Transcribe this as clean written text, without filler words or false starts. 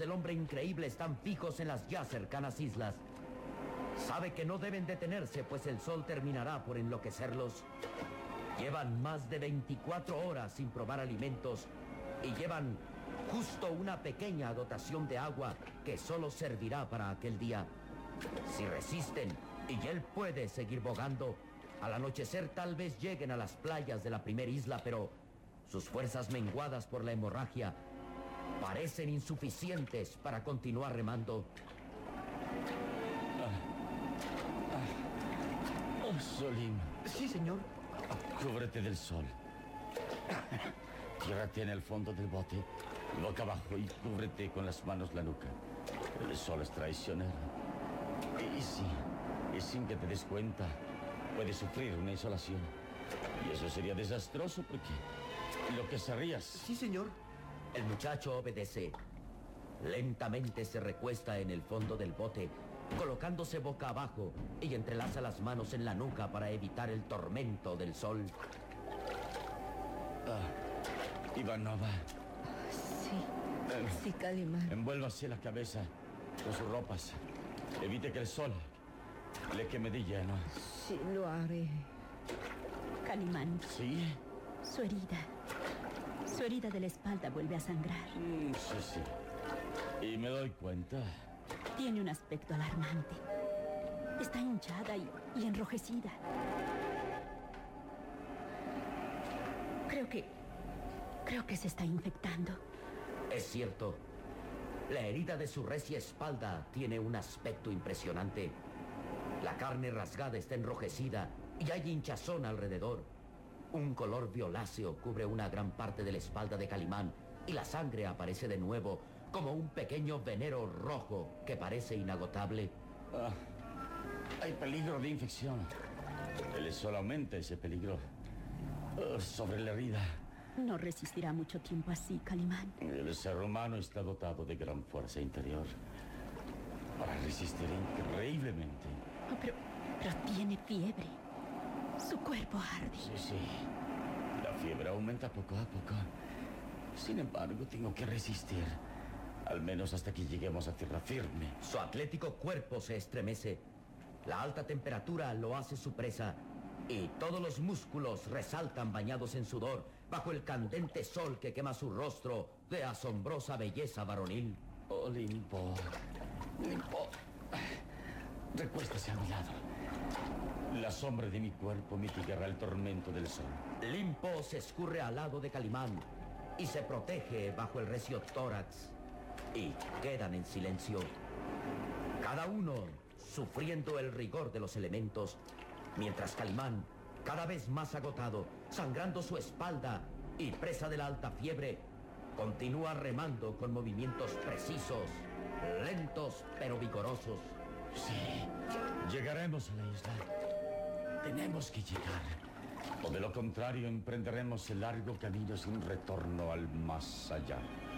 del hombre increíble están fijos en las ya cercanas islas. Sabe que no deben detenerse, pues el sol terminará por enloquecerlos. Llevan más de 24 horas sin probar alimentos y llevan justo una pequeña dotación de agua que solo servirá para aquel día. Si resisten y él puede seguir bogando, al anochecer tal vez lleguen a las playas de la primera isla, pero sus fuerzas menguadas por la hemorragia parecen insuficientes para continuar remando. Oh, Solim. Sí, señor. Cúbrete del sol. Tírate en el fondo del bote, boca abajo, y cúbrete con las manos la nuca. El sol es traicionero. Y sin que te des cuenta, puedes sufrir una insolación. Y eso sería desastroso porque lo que serías... Sí, señor. El muchacho obedece. Lentamente se recuesta en el fondo del bote, colocándose boca abajo, y entrelaza las manos en la nuca para evitar el tormento del sol. Ivanova. Sí, Calimán. Envuélvase la cabeza con sus ropas. Evite que el sol le queme de lleno. Sí, lo haré. Calimán. ¿Sí? Su herida de la espalda vuelve a sangrar. Sí. Y me doy cuenta. Tiene un aspecto alarmante. Está hinchada y enrojecida. Creo que se está infectando. Es cierto. La herida de su recia espalda tiene un aspecto impresionante. La carne rasgada está enrojecida y hay hinchazón alrededor. Un color violáceo cubre una gran parte de la espalda de Calimán y la sangre aparece de nuevo como un pequeño venero rojo que parece inagotable. Hay peligro de infección. El sol aumenta ese peligro. Sobre la herida. No resistirá mucho tiempo así, Calimán. El ser humano está dotado de gran fuerza interior para resistir increíblemente. Oh, pero tiene fiebre. Su cuerpo arde. Sí. La fiebre aumenta poco a poco. Sin embargo, tengo que resistir. Al menos hasta que lleguemos a tierra firme. Su atlético cuerpo se estremece. La alta temperatura lo hace su presa. Y todos los músculos resaltan bañados en sudor bajo el candente sol que quema su rostro de asombrosa belleza varonil. Oh, Limpo. Recuéstase a mi lado. La sombra de mi cuerpo mitigará el tormento del sol. Limpo se escurre al lado de Calimán y se protege bajo el recio tórax. Y quedan en silencio, cada uno sufriendo el rigor de los elementos, mientras Calimán, cada vez más agotado, sangrando su espalda y presa de la alta fiebre, continúa remando con movimientos precisos, lentos pero vigorosos. Sí, llegaremos a la isla. Tenemos que llegar. O de lo contrario, emprenderemos el largo camino sin retorno al más allá.